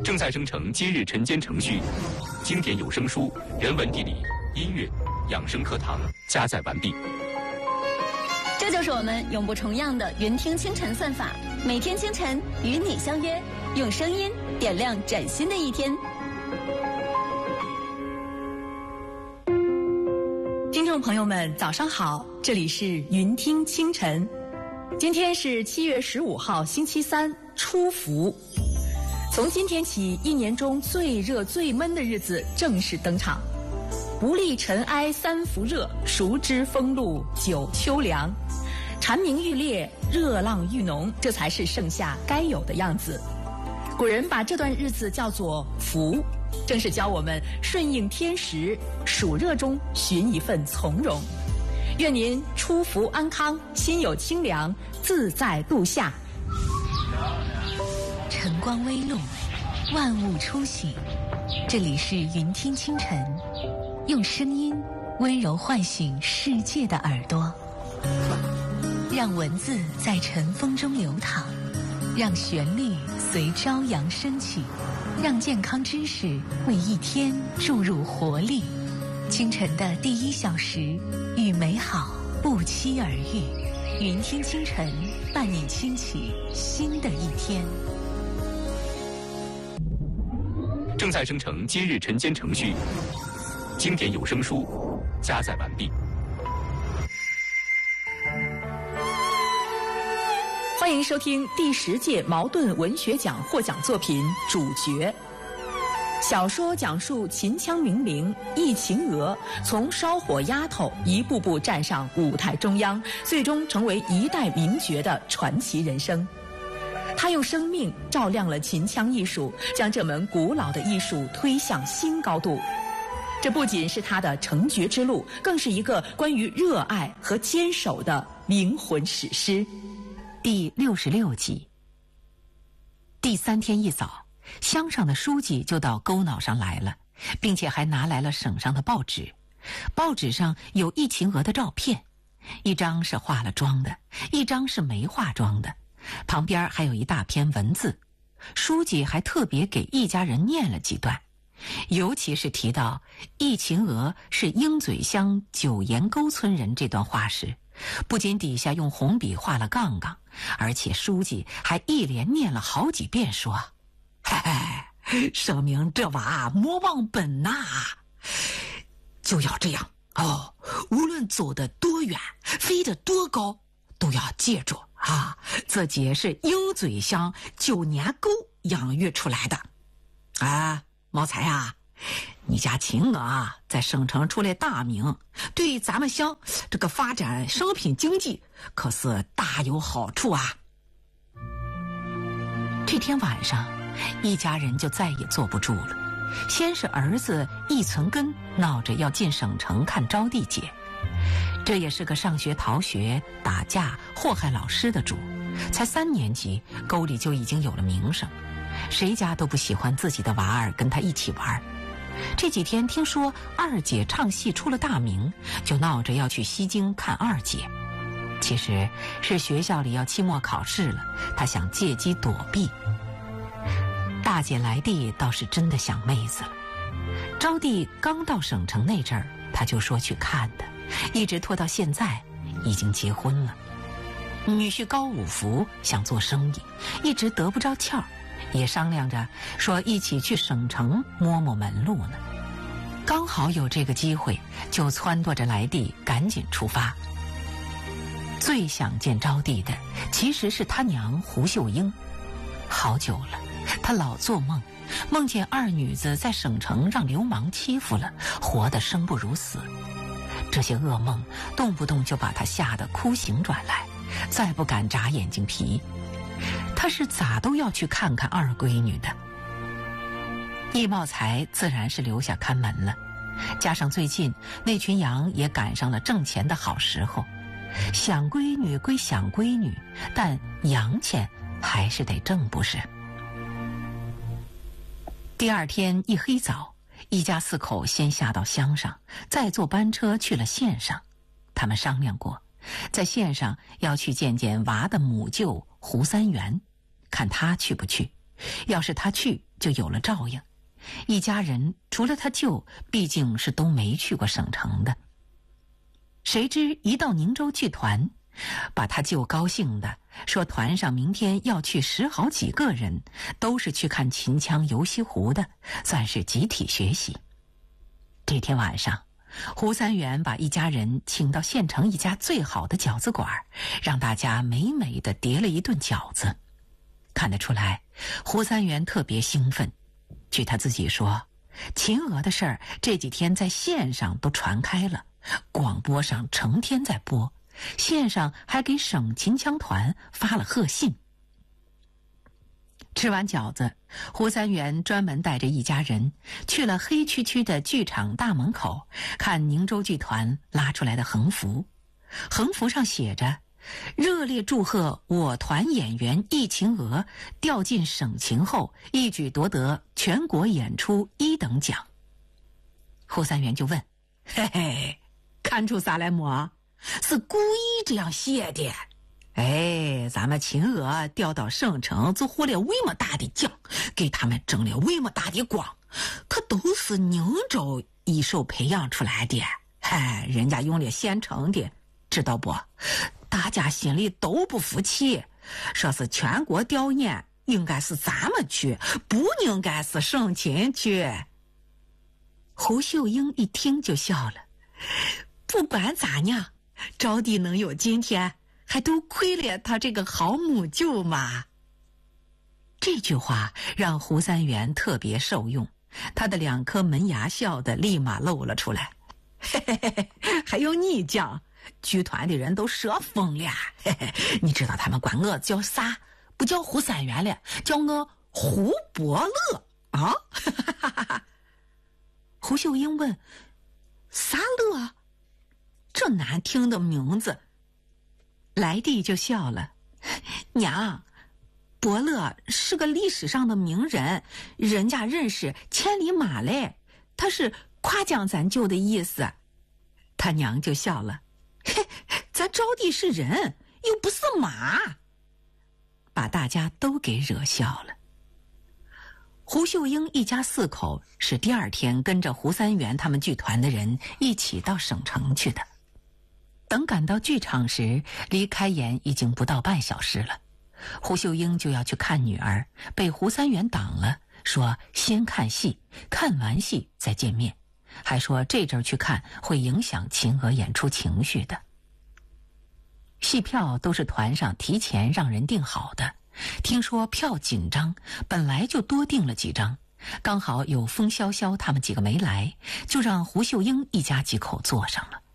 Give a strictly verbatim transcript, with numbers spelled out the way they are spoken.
正在生成今日晨间程序，经典有声书、人文地理、音乐、养生课堂加载完毕。 这就是我们永不重样的云听清晨算法，每天清晨与你相约，用声音点亮崭新的一天。 听众朋友们，早上好，这里是云听清晨。今天是七月十五号，星期三，初伏。从今天起，一年中最热最闷的日子正式登场。不立尘埃三伏热，熟知风露九秋凉。蝉鸣欲裂，热浪欲浓，这才是盛夏该有的样子。古人把这段日子叫做伏，正是教我们顺应天时，暑热中寻一份从容。愿您初伏安康，心有清凉，自在度夏。 晨光微露，万物初醒，这里是云听清晨，用声音温柔唤醒世界的耳朵，让文字在晨风中流淌，让旋律随朝阳升起，让健康知识为一天注入活力。清晨的第一小时，与美好不期而遇。云听清晨，伴你轻启新的一天。 正在生成今日晨间程序，经典有声书加载完毕。 欢迎收听第十届茅盾文学奖获奖作品《主角》。小说讲述秦腔名伶易秦娥从烧火丫头一步步站上舞台中央，最终成为一代名角的传奇人生。她用生命照亮了秦腔艺术，将这门古老的艺术推向新高度。这不仅是她的成角之路，更是一个关于热爱和坚守的灵魂史诗。 第六十六集。第三天一早，乡上的书记就到沟脑上来了，并且还拿来了省上的报纸。报纸上有易秦娥的照片，一张是化了妆的，一张是没化妆的，旁边还有一大篇文字。书记还特别给易家人念了几段，尤其是提到易秦娥是鹰嘴乡九岩沟村人这段话时，不仅底下用红笔画了杠杠，而且书记还一连念了好几遍，说：“嘿嘿，说明这娃莫忘本呐，就要这样哦。无论走得多远，飞得多高，都要记住啊，自己是鹰嘴乡九年沟养育出来的。啊，毛才啊。”你家秦娥啊，在省城出来大名，对咱们乡这个发展商品经济可是大有好处啊。这天晚上，一家人就再也坐不住了。先是儿子易存根闹着要进省城看招娣姐，这也是个上学逃学、打架、祸害老师的主，才三年级，沟里就已经有了名声，谁家都不喜欢自己的娃儿跟他一起玩。这几天听说二姐唱戏出了大名，就闹着要去西京看二姐。其实是学校里要期末考试了，她想借机躲避。大姐来地倒是真的想妹子了。招娣刚到省城那阵儿，她就说去看的，一直拖到现在，已经结婚了。女婿高五福想做生意，一直得不着窍儿，也商量着说一起去省城摸摸门路呢。刚好有这个机会，就撺掇着来地赶紧出发。最想见招娣的其实是他娘胡秀英。好久了，他老做梦，梦见二女子在省城让流氓欺负了，活得生不如死。这些噩梦动不动就把他吓得哭醒转来，再不敢眨眼睛皮。他是咋都要去看看二闺女的。易茂才自然是留下看门了，加上最近那群羊也赶上了挣钱的好时候，想闺女归想闺女，但洋钱还是得挣不是。第二天一黑早，一家四口先下到乡上，再坐班车去了县上。他们商量过，在县上要去见见娃的母舅胡三元，看他去不去， 要是他去，就有了照应。一家人除了他舅，毕竟是都没去过省城的。谁知一到宁州剧团，把他舅高兴的说，团上明天要去十好几个人，都是去看秦腔游西湖的，算是集体学习。这天晚上，胡三元把一家人请到县城一家最好的饺子馆，让大家美美的叠了一顿饺子。看得出来，胡三元特别兴奋。据他自己说，秦娥的事儿这几天在线上都传开了，广播上成天在播，线上还给省秦腔团发了贺信。吃完饺子，胡三元专门带着一家人去了黑黢黢的剧场大门口，看宁州剧团拉出来的横幅。横幅上写着：热烈祝贺我团演员易秦娥调进省琴后，一举夺得全国演出一等奖。胡三元就问：嘿嘿，看出啥来么？是故意这样写的？哎，咱们秦娥调到省城就获了为么大的奖，给他们争了为么大的光，可都是宁州一手培养出来的，嗨，人家用了现成的，知道不？大家心里都不服气，说是全国调研应该是咱们去，不应该是省琴去。胡秀英一听就笑了，不管咋样，招娣能有今天，还都亏了他这个好母舅嘛。这句话让胡三元特别受用，他的两颗门牙笑得立马露了出来。嘿嘿嘿，还有你讲，剧团的人都说疯了。嘿嘿，你知道他们管我叫啥？不叫胡三元了，叫我胡伯乐啊！胡秀英问：啥乐？这难听的名字。来弟就笑了：娘，伯乐是个历史上的名人，人家认识千里马嘞，他是夸奖咱舅的意思。他娘就笑了：嘿，咱招娣是人，又不是马，把大家都给惹笑了。胡秀英一家四口是第二天跟着胡三元他们剧团的人一起到省城去的。等赶到剧场时，离开演已经不到半小时了。胡秀英就要去看女儿，被胡三元挡了，说先看戏，看完戏再见面，还说这阵去看会影响秦娥演出情绪的。戏票都是团上提前让人订好的，听说票紧张，本来就多订了几张，刚好有风潇潇他们几个没来，就让胡秀英一家几口坐上了。